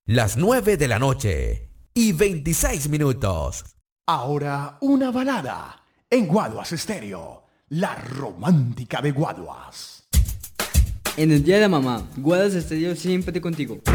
Las 9 de la noche y 26 minutos. Ahora una balada en Guaduas Estéreo, la romántica de Guaduas. En el Día de la Mamá, Guaduas Estéreo siempre contigo.